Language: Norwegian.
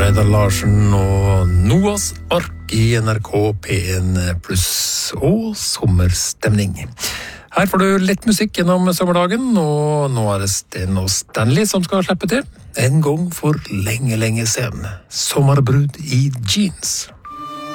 Reidar Larsen og Noahs ark i NRK P1 pluss og sommerstemning. Her får du litt musikk gjennom sommerdagen, og nå er det Sten og Stanley som skal slippe til. En gang for lenge, lenge siden. Sommerbrud i jeans.